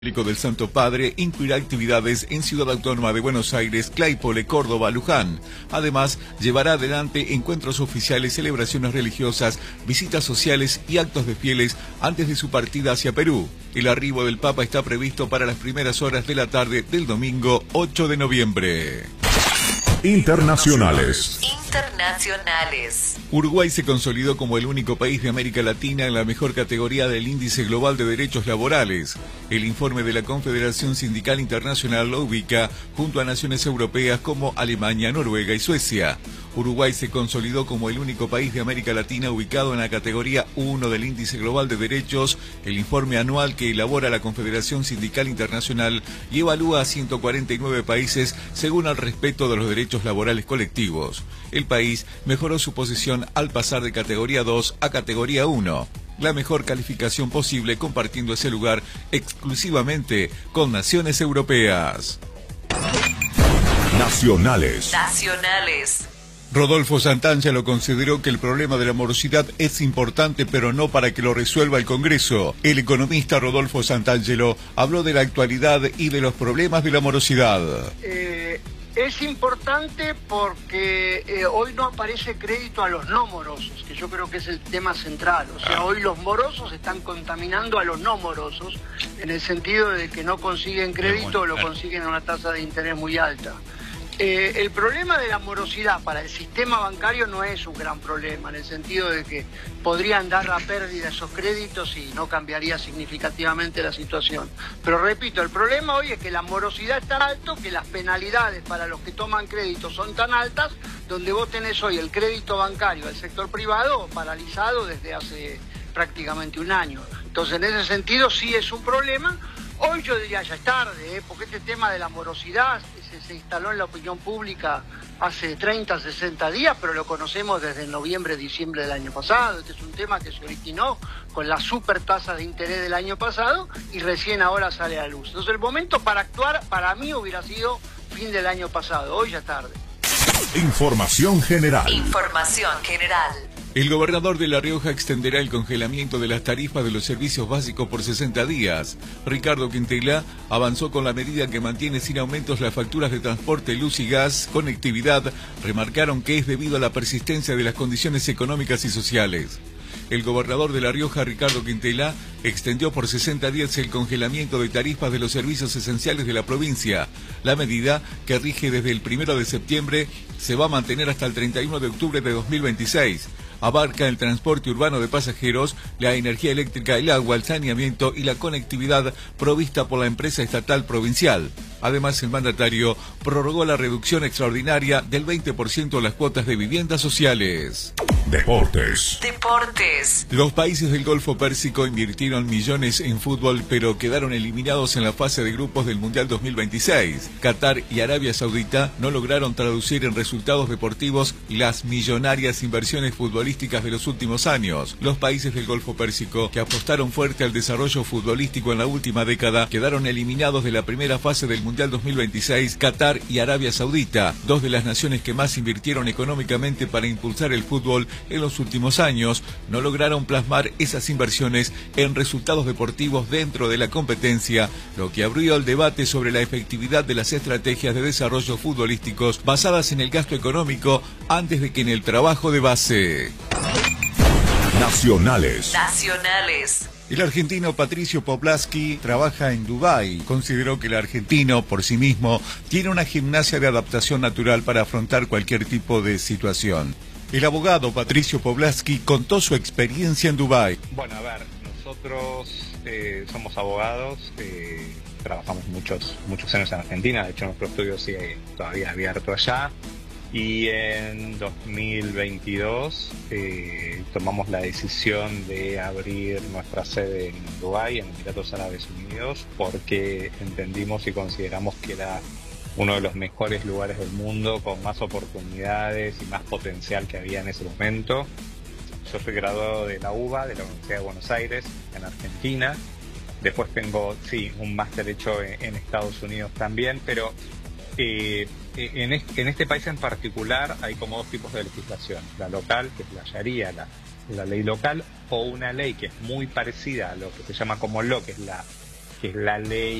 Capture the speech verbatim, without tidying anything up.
Del Santo Padre incluirá actividades en Ciudad Autónoma de Buenos Aires, Claypole, Córdoba, Luján. Además, llevará adelante encuentros oficiales, celebraciones religiosas, visitas sociales y actos de fieles antes de su partida hacia Perú. El arribo del Papa está previsto para las primeras horas de la tarde del domingo ocho de noviembre. Internacionales. Internacionales. Uruguay se consolidó como el único país de América Latina en la mejor categoría del Índice Global de Derechos Laborales. El informe de la Confederación Sindical Internacional lo ubica junto a naciones europeas como Alemania, Noruega y Suecia. Uruguay se consolidó como el único país de América Latina ubicado en la categoría uno del Índice Global de Derechos, el informe anual que elabora la Confederación Sindical Internacional y evalúa a ciento cuarenta y nueve países según el respeto de los derechos laborales colectivos. El país mejoró su posición al pasar de categoría dos a categoría uno. La mejor calificación posible, compartiendo ese lugar exclusivamente con naciones europeas. Nacionales. Nacionales. Rodolfo Santangelo consideró que el problema de la morosidad es importante, pero no para que lo resuelva el Congreso. El economista Rodolfo Santangelo habló de la actualidad y de los problemas de la morosidad. Eh, es importante porque eh, hoy no aparece crédito a los no morosos, que yo creo que es el tema central. O sea, hoy los morosos están contaminando a los no morosos, en el sentido de que no consiguen crédito o lo consiguen a una tasa de interés muy alta. Eh, el problema de la morosidad para el sistema bancario no es un gran problema, en el sentido de que podrían dar la pérdida esos créditos y no cambiaría significativamente la situación. Pero repito, el problema hoy es que la morosidad es tan alto que las penalidades para los que toman créditos son tan altas, donde vos tenés hoy el crédito bancario del sector privado paralizado desde hace prácticamente un año. Entonces, en ese sentido sí es un problema. Hoy yo diría ya es tarde, ¿eh? Porque este tema de la morosidad se, se instaló en la opinión pública hace treinta, sesenta días, pero lo conocemos desde noviembre, diciembre del año pasado. Este es un tema que se originó con la super tasa de interés del año pasado y recién ahora sale a la luz. Entonces el momento para actuar para mí hubiera sido fin del año pasado, hoy ya es tarde. Información general. Información general. El gobernador de La Rioja extenderá el congelamiento de las tarifas de los servicios básicos por sesenta días. Ricardo Quintela avanzó con la medida que mantiene sin aumentos las facturas de transporte, luz y gas, conectividad. Remarcaron que es debido a la persistencia de las condiciones económicas y sociales. El gobernador de La Rioja, Ricardo Quintela, extendió por sesenta días el congelamiento de tarifas de los servicios esenciales de la provincia. La medida, que rige desde el primero de septiembre, se va a mantener hasta el treinta y uno de octubre de dos mil veintiséis. Abarca el transporte urbano de pasajeros, la energía eléctrica, el agua, el saneamiento y la conectividad provista por la empresa estatal provincial. Además, el mandatario prorrogó la reducción extraordinaria del veinte por ciento de las cuotas de viviendas sociales. Deportes. Deportes. Los países del Golfo Pérsico invirtieron millones en fútbol, pero quedaron eliminados en la fase de grupos del Mundial dos mil veintiséis. Qatar y Arabia Saudita no lograron traducir en resultados deportivos las millonarias inversiones futbolísticas de los últimos años. Los países del Golfo Pérsico, que apostaron fuerte al desarrollo futbolístico en la última década, quedaron eliminados de la primera fase del Mundial dos mil veintiséis. Qatar y Arabia Saudita, dos de las naciones que más invirtieron económicamente para impulsar el fútbol en los últimos años, no lograron plasmar esas inversiones en resultados deportivos dentro de la competencia, lo que abrió el debate sobre la efectividad de las estrategias de desarrollo futbolísticos basadas en el gasto económico antes de que en el trabajo de base. Nacionales. Nacionales. El argentino Patricio Poblaski trabaja en Dubái. Consideró que el argentino, por sí mismo, tiene una gimnasia de adaptación natural para afrontar cualquier tipo de situación. El abogado Patricio Poblaski contó su experiencia en Dubái. Bueno, a ver, nosotros eh, somos abogados, eh, trabajamos muchos, muchos años en Argentina, de hecho nuestro estudio sigue todavía abierto allá. Y en dos mil veintidós eh, tomamos la decisión de abrir nuestra sede en Dubái, en Emiratos Árabes Unidos, porque entendimos y consideramos que era uno de los mejores lugares del mundo, con más oportunidades y más potencial que había en ese momento. Yo soy graduado de la UBA, de la Universidad de Buenos Aires, en Argentina. Después tengo, sí, un máster hecho en, en Estados Unidos también, pero eh, en, este, en este país en particular hay como dos tipos de legislación. La local, que es la Sharia, la, la ley local, o una ley que es muy parecida a lo que se llama como lo, que es la que es la ley